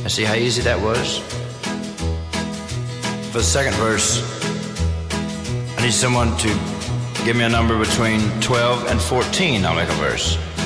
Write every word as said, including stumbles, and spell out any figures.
And see how easy that was? For the second verse, I need someone to give me a number between twelve and fourteen. I'll make a verse.